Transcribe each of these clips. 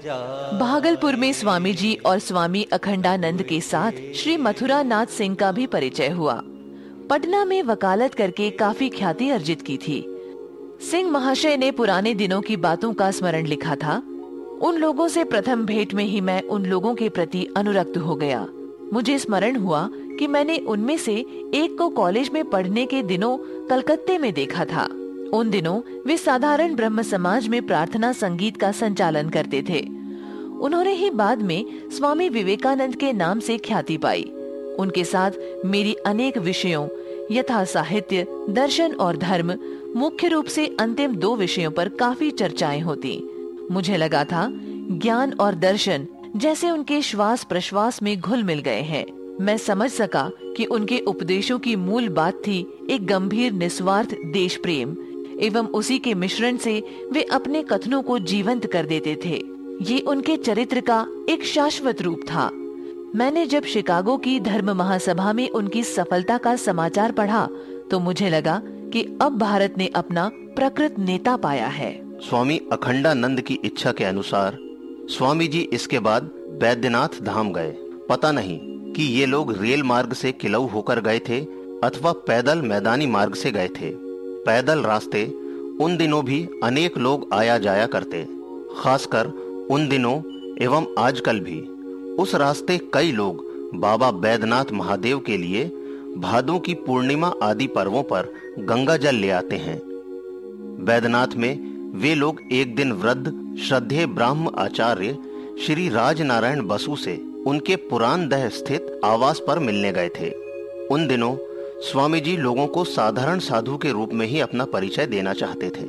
भागलपुर में स्वामी जी और स्वामी अखंडानंद के साथ श्री मथुरा नाथ सिंह का भी परिचय हुआ। पटना में वकालत करके काफी ख्याति अर्जित की थी। सिंह महाशय ने पुराने दिनों की बातों का स्मरण लिखा था। उन लोगों से प्रथम भेंट में ही मैं उन लोगों के प्रति अनुरक्त हो गया। मुझे स्मरण हुआ कि मैंने उनमें से एक को कॉलेज में पढ़ने के दिनों कलकत्ते में देखा था। उन दिनों वे साधारण ब्रह्म समाज में प्रार्थना संगीत का संचालन करते थे। उन्होंने ही बाद में स्वामी विवेकानंद के नाम से ख्याति पाई। उनके साथ मेरी अनेक विषयों यथा साहित्य, दर्शन और धर्म, मुख्य रूप से अंतिम 2 विषयों पर काफी चर्चाएं होती। मुझे लगा था ज्ञान और दर्शन जैसे उनके श्वास प्रश्वास में घुल मिल गए हैं। मैं समझ सका कि उनके उपदेशों की मूल बात थी एक गंभीर निस्वार्थ देश प्रेम, एवं उसी के मिश्रण से वे अपने कथनों को जीवंत कर देते थे। ये उनके चरित्र का एक शाश्वत रूप था। मैंने जब शिकागो की धर्म महासभा में उनकी सफलता का समाचार पढ़ा तो मुझे लगा कि अब भारत ने अपना प्रकृत नेता पाया है। स्वामी अखंडानंद की इच्छा के अनुसार स्वामी जी इसके बाद बैद्यनाथ धाम गए। पता नहीं कि ये लोग रेल मार्ग से किलऊ होकर गए थे अथवा पैदल मैदानी मार्ग से गए थे। पैदल रास्ते उन दिनों भी अनेक लोग आया जाया करते, खासकर उन दिनों एवं आजकल भी उस रास्ते कई लोग बाबा बैद्यनाथ महादेव के लिए भादों की पूर्णिमा आदि पर्वों पर गंगा जल ले आते हैं। बैद्यनाथ में वे लोग एक दिन वृद्ध श्रद्धेय ब्राह्म आचार्य श्री राजनारायण बसु से उनके पुरानदह स्थित आवास पर मिलने गए थे। उन दिनों स्वामी जी लोगों को साधारण साधु के रूप में ही अपना परिचय देना चाहते थे।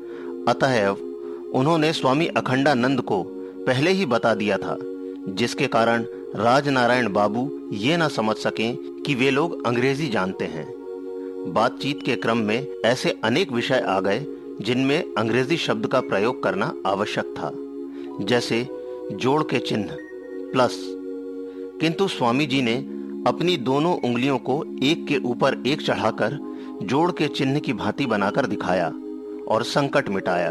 अतएव उन्होंने स्वामी अखंडानंद को पहले ही बता दिया था, जिसके कारण राजनारायण बाबू ये ना समझ सकें कि वे लोग अंग्रेजी जानते हैं। बातचीत के क्रम में ऐसे अनेक विषय आ गए जिनमें अंग्रेजी शब्द का प्रयोग करना आवश्यक था, जैसे जोड़ के चिन्ह प्लस। किंतु स्वामी जी ने अपनी दोनों उंगलियों को एक के ऊपर एक चढ़ाकर जोड़ के चिन्ह की भांति बनाकर दिखाया और संकट मिटाया।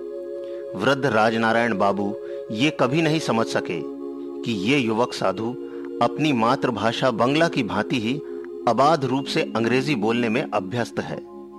वृद्ध राजनारायण बाबू ये कभी नहीं समझ सके कि ये युवक साधु अपनी मातृभाषा बंगला की भांति ही अबाध रूप से अंग्रेजी बोलने में अभ्यस्त है।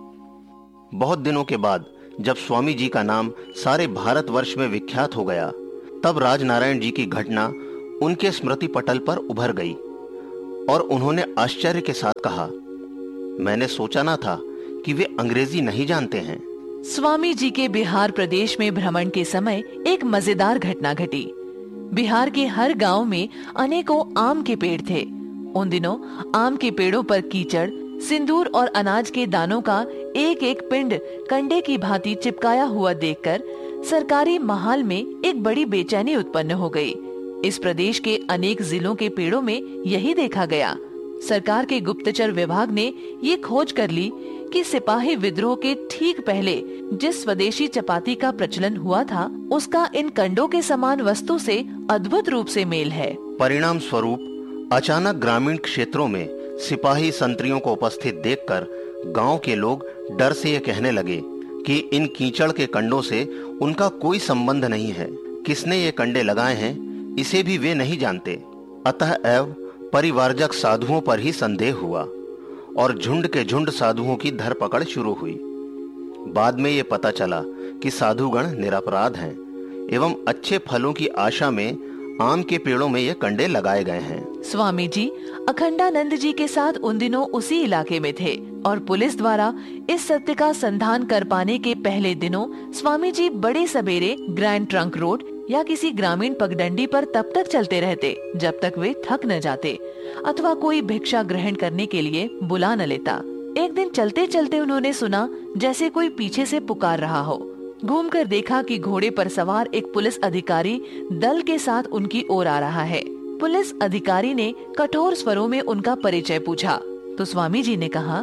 बहुत दिनों के बाद जब स्वामी जी का नाम सारे भारतवर्ष में विख्यात हो गया, तब राजनारायण जी की घटना उनके स्मृति पटल पर उभर गई और उन्होंने आश्चर्य के साथ कहा, मैंने सोचा ना था कि वे अंग्रेजी नहीं जानते हैं। स्वामी जी के बिहार प्रदेश में भ्रमण के समय एक मजेदार घटना घटी। बिहार के हर गांव में अनेकों आम के पेड़ थे। उन दिनों आम के पेड़ों पर कीचड़, सिंदूर और अनाज के दानों का एक एक पिंड कंडे की भांति चिपकाया हुआ देखकर सरकारी महाल में एक बड़ी बेचैनी उत्पन्न हो गई। इस प्रदेश के अनेक जिलों के पेड़ों में यही देखा गया। सरकार के गुप्तचर विभाग ने ये खोज कर ली कि सिपाही विद्रोह के ठीक पहले जिस स्वदेशी चपाती का प्रचलन हुआ था, उसका इन कंडों के समान वस्तु से अद्भुत रूप से मेल है। परिणाम स्वरूप अचानक ग्रामीण क्षेत्रों में सिपाही संतरियों को उपस्थित देखकर गांव के लोग डर से ये कहने लगे कि इन कीचड़ के कंडों से उनका कोई संबंध नहीं है। किसने ये कंडे लगाए हैं इसे भी वे नहीं जानते। अतएव परिवारजक साधुओं पर ही संदेह हुआ और झुंड के झुंड साधुओं की धरपकड़ शुरू हुई। बाद में ये पता चला कि साधुगण निरपराध हैं एवं अच्छे फलों की आशा में आम के पेड़ों में ये कंडे लगाए गए हैं। स्वामी जी अखंडानंद जी के साथ उन दिनों उसी इलाके में थे और पुलिस द्वारा इस सत्य का संधान कर पाने के पहले दिनों स्वामी जी बड़े सवेरे ग्रैंड ट्रंक रोड या किसी ग्रामीण पगडंडी पर तब तक चलते रहते जब तक वे थक न जाते अथवा कोई भिक्षा ग्रहण करने के लिए बुला न लेता। एक दिन चलते चलते उन्होंने सुना जैसे कोई पीछे से पुकार रहा हो। घूमकर देखा कि घोड़े पर सवार एक पुलिस अधिकारी दल के साथ उनकी ओर आ रहा है। पुलिस अधिकारी ने कठोर स्वरों में उनका परिचय पूछा तो स्वामी जी ने कहा,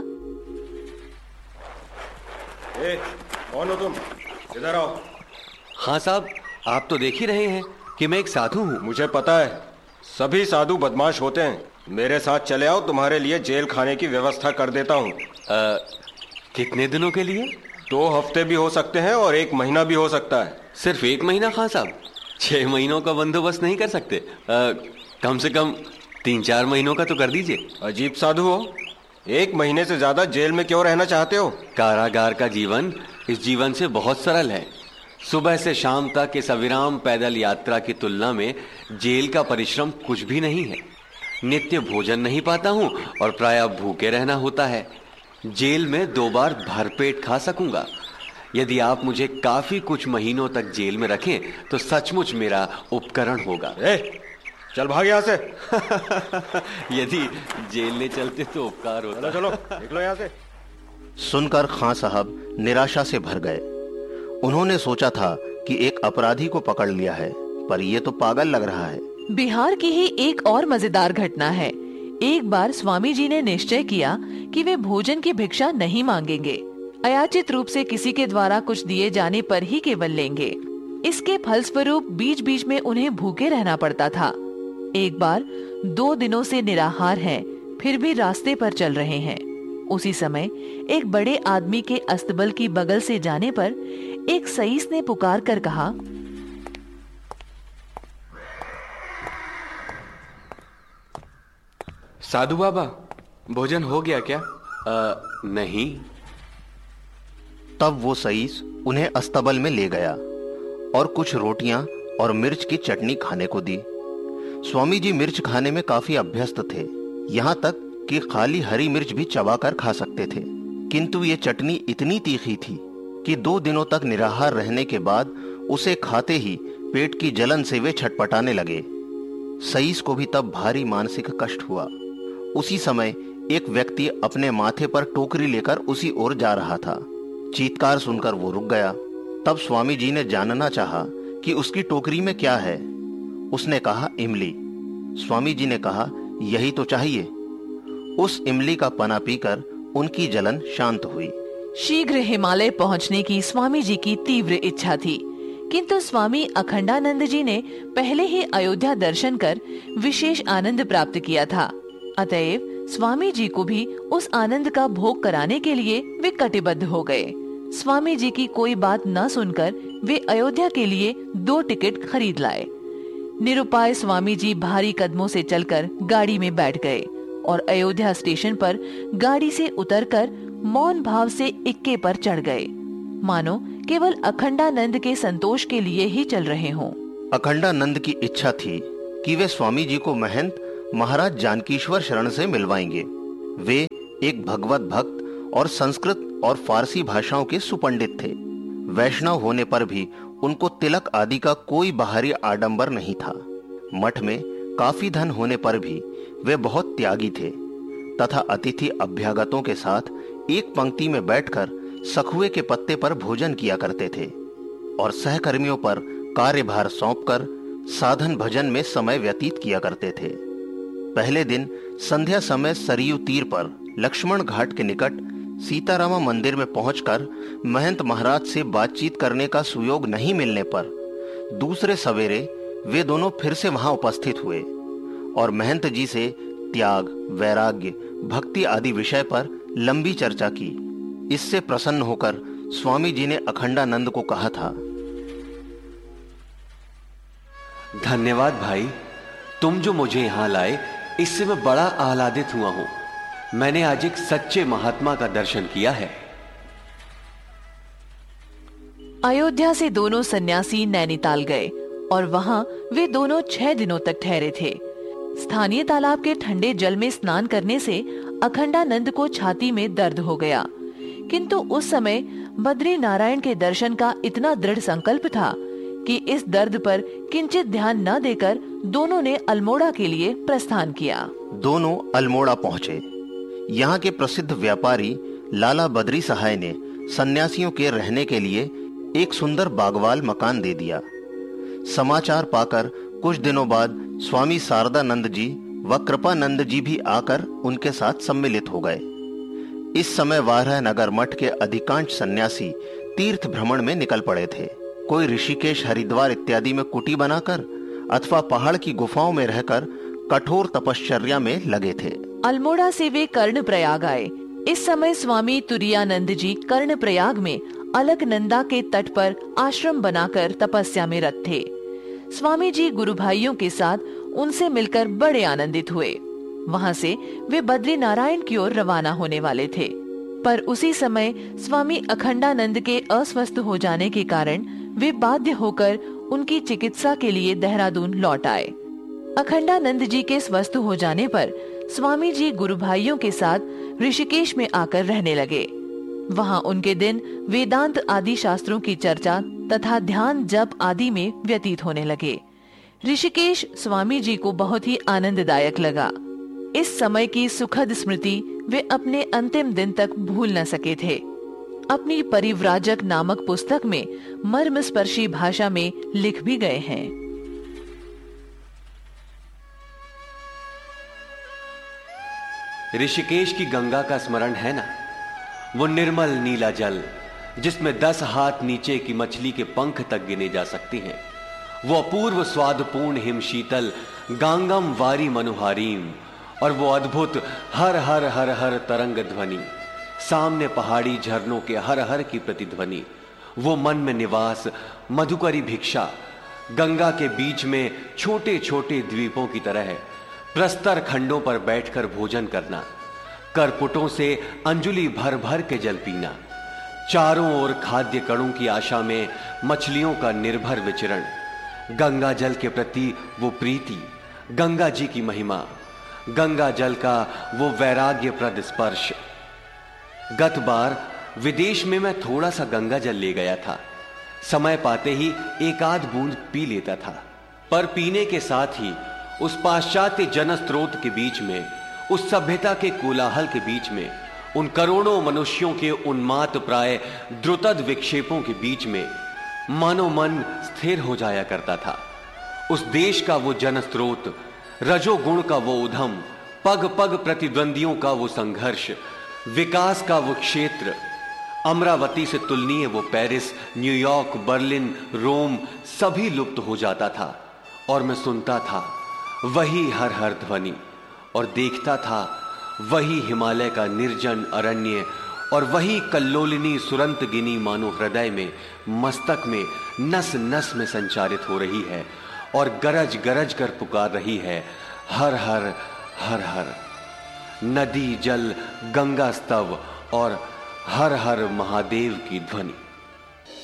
कौन हो तुम? इधर आओ। हाँ साहब, आप तो देख ही रहे हैं कि मैं एक साधु हूँ। मुझे पता है, सभी साधु बदमाश होते हैं। मेरे साथ चले आओ, तुम्हारे लिए जेल खाने की व्यवस्था कर देता हूँ। कितने दिनों के लिए? 2 हफ्ते भी हो सकते हैं और 1 महीना भी हो सकता है। सिर्फ 1 महीना खां साहब? 6 महीनों का बंदोबस्त नहीं कर सकते? कम से कम 3-4 महीनों का तो कर दीजिए। अजीब साधु हो, 1 महीने से ज्यादा जेल में क्यों रहना चाहते हो? कारागार का जीवन इस जीवन से बहुत सरल है। सुबह से शाम तक इस अविराम पैदल यात्रा की तुलना में जेल का परिश्रम कुछ भी नहीं है। नित्य भोजन नहीं पाता हूँ और प्रायः भूखे रहना होता है। जेल में 2 बार भरपेट खा सकूंगा। यदि आप मुझे काफी कुछ महीनों तक जेल में रखें तो सचमुच मेरा उपकरण होगा। चल भाग यहाँ से। यदि जेल ले चलते तो उपकार होता। चलो निकलो यहाँ से। सुनकर खां साहब निराशा से भर गए। उन्होंने सोचा था कि एक अपराधी को पकड़ लिया है, पर यह तो पागल लग रहा है। बिहार की ही एक और मजेदार घटना है। एक बार स्वामी जी ने निश्चय किया कि वे भोजन की भिक्षा नहीं मांगेंगे, अयाचित रूप से किसी के द्वारा कुछ दिए जाने पर ही केवल लेंगे। इसके फलस्वरूप बीच बीच में उन्हें भूखे रहना पड़ता था। एक बार 2 दिनों से निराहार हैं, फिर भी रास्ते पर चल रहे हैं। उसी समय एक बड़े आदमी के अस्तबल की बगल से जाने पर एक सईस ने पुकार कर कहा, साधु बाबा, भोजन हो गया क्या? नहीं। तब वो सईस उन्हें अस्तबल में ले गया और कुछ रोटियां और मिर्च की चटनी खाने को दी। स्वामी जी मिर्च खाने में काफी अभ्यस्त थे, यहाँ तक कि खाली हरी मिर्च भी चबाकर खा सकते थे। किंतु ये चटनी इतनी तीखी थी कि 2 दिनों तक निराहार रहने के बाद उसे खाते ही पेट की जलन से वे छटपटाने लगे। सईस को भी तब भारी मानसिक कष्ट हुआ। उसी समय एक व्यक्ति अपने माथे पर टोकरी लेकर उसी ओर जा रहा था। चीत्कार सुनकर वो रुक गया। तब स्वामी जी ने जानना चाहा कि उसकी टोकरी में क्या है। उसने कहा, इमली। स्वामी जी ने कहा, यही तो चाहिए। उस इमली का पना पीकर उनकी जलन शांत हुई। शीघ्र हिमालय पहुंचने की स्वामी जी की तीव्र इच्छा थी, किंतु स्वामी अखंडानंद जी ने पहले ही अयोध्या दर्शन कर विशेष आनंद प्राप्त किया था। अतएव स्वामी जी को भी उस आनंद का भोग कराने के लिए वे कटिबद्ध हो गए। स्वामी जी की कोई बात न सुनकर वे अयोध्या के लिए 2 टिकट खरीद लाए। निरुपाय स्वामी जी भारी कदमों से चलकर गाड़ी में बैठ गए और अयोध्या स्टेशन पर गाड़ी से उतरकर मौन भाव से इक्के पर चढ़ गए, मानो केवल अखंडानंद के संतोष के लिए ही चल रहे हों। अखंडानंद की इच्छा थी कि वे स्वामी जी को महंत महाराज जानकीश्वर शरण से मिलवाएंगे। वे एक भगवत भक्त और संस्कृत और फारसी भाषाओं के सुपंडित थे। वैष्णव होने पर भी उनको तिलक आदि का कोई बाहरी आडंबर नहीं था। मठ में काफी धन होने पर भी वे बहुत त्यागी थे तथा अतिथि अभ्यागतों के साथ एक पंक्ति में बैठकर सखुए के पत्ते पर भोजन किया करते थे और सहकर्मियों पर कार्यभार सौंपकर साधन भजन में समय व्यतीत किया करते थे। पहले दिन संध्या समय सरयू तीर पर लक्ष्मण घाट के निकट सीतारामा मंदिर में पहुंचकर महंत महाराज से बातचीत करने का सुयोग नहीं मिलने पर दूसरे सवेरे वे दोनों फिर से वहां उपस्थित हुए और महंत जी से त्याग, वैराग्य, भक्ति आदि विषय पर लंबी चर्चा की। इससे प्रसन्न होकर स्वामी जी ने अखंडानंद को कहा था, धन्यवाद भाई, तुम जो मुझे यहाँ लाए इससे मैं बड़ा आह्लादित हुआ हूं। मैंने आज एक सच्चे महात्मा का दर्शन किया है। अयोध्या से दोनों सन्यासी नैनीताल गए और वहां वे दोनों 6 दिनों तक ठहरे थे। स्थानीय तालाब के ठंडे जल में स्नान करने से अखंडानंद को छाती में दर्द हो गया, किंतु उस समय बद्री नारायण के दर्शन का इतना दृढ़ संकल्प था कि इस दर्द पर किंचित ध्यान न देकर दोनों ने अल्मोड़ा के लिए प्रस्थान किया। दोनों अल्मोड़ा पहुंचे। यहाँ के प्रसिद्ध व्यापारी लाला बद्री सहाय ने सन्यासियों के रहने के लिए एक सुंदर बागवाल मकान दे दिया। समाचार पाकर कुछ दिनों बाद स्वामी शारदानंद जी व कृपानंद जी भी आकर उनके साथ सम्मिलित हो गए। इस समय वाराह नगर मठ के अधिकांश सन्यासी तीर्थ भ्रमण में निकल पड़े थे। कोई ऋषिकेश, हरिद्वार इत्यादि में कुटी बनाकर अथवा पहाड़ की गुफाओं में रहकर कठोर तपश्चर्या में लगे थे। अल्मोड़ा से वे कर्णप्रयाग आए। इस समय स्वामी तुरायानंद जी कर्णप्रयाग में अलकनंदा के तट पर आश्रम बनाकर तपस्या में रत थे। स्वामी जी गुरु भाइयों के साथ उनसे मिलकर बड़े आनंदित हुए। वहां से वे बद्री नारायण की ओर रवाना होने वाले थे, पर उसी समय स्वामी अखंडानंद के अस्वस्थ हो जाने के कारण वे बाध्य होकर उनकी चिकित्सा के लिए देहरादून लौट आए। अखंडानंद जी के स्वस्थ हो जाने पर स्वामी जी गुरु भाइयों के साथ ऋषिकेश में आकर रहने लगे। वहां उनके दिन वेदांत आदि शास्त्रों की चर्चा तथा ध्यान जप आदि में व्यतीत होने लगे। ऋषिकेश स्वामी जी को बहुत ही आनंददायक लगा। इस समय की सुखद स्मृति वे अपने अंतिम दिन तक भूल न सके थे। अपनी परिव्राजक नामक पुस्तक में मर्मस्पर्शी भाषा में लिख भी गए हैं। ऋषिकेश की गंगा का स्मरण है ना, वो निर्मल नीला जल जिसमें 10 हाथ नीचे की मछली के पंख तक गिने जा सकती हैं। वो अपूर्व स्वादपूर्ण हिम शीतल गांगम वारी मनुहारीम, और वो अद्भुत हर हर हर हर तरंग ध्वनि, सामने पहाड़ी झरनों के हर हर की प्रतिध्वनि, वो मन में निवास मधुकरी भिक्षा, गंगा के बीच में छोटे छोटे द्वीपों की तरह प्रस्तर खंडों पर बैठकर भोजन करना, करपुटों से अंजुली भर भर के जल पीना, चारों ओर खाद्य कणों की आशा में मछलियों का निर्भर विचरण, गंगा जल के प्रति वो प्रीति, गंगा जी की महिमा, गंगा जल का वो वैराग्यप्रद स्पर्श। गत बार विदेश में मैं थोड़ा सा गंगा जल ले गया था। समय पाते ही एक आध बूंद पी लेता था, पर पीने के साथ ही उस पाश्चात्य जनस्रोत के बीच में, उस सभ्यता के कोलाहल के बीच में, उन करोड़ों मनुष्यों के उन्माद प्राय द्रुतद विक्षेपों के बीच में मानो मन स्थिर हो जाया करता था। उस देश का वो जनस्रोत, रजोगुण का वो उधम, पग पग प्रतिद्वंदियों का वो संघर्ष, विकास का वो क्षेत्र, अमरावती से तुलनीय वो पेरिस, न्यूयॉर्क, बर्लिन, रोम सभी लुप्त हो जाता था। और मैं सुनता था वही हर हर ध्वनि, और देखता था वही हिमालय का निर्जन अरण्य, और वही कल्लोलिनी सुरंत गिनी मानो हृदय में, मस्तक में, नस नस में संचारित हो रही है और गरज गरज कर पुकार रही है, हर हर हर हर। नदी जल गंगा स्तव और हर हर महादेव की ध्वनि।